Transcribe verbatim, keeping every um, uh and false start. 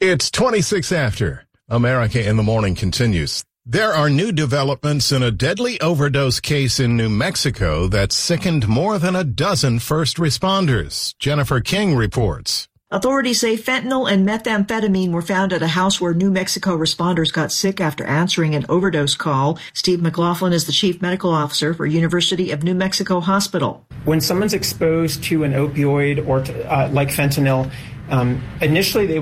It's twenty-six after. America in the Morning continues. There are new developments in a deadly overdose case in New Mexico that sickened more than a dozen first responders. Jennifer King reports. Authorities say fentanyl and methamphetamine were found at a house where New Mexico responders got sick after answering an overdose call. Steve McLaughlin is the chief medical officer for University of New Mexico Hospital. When someone's exposed to an opioid or to, uh, like fentanyl, um, initially they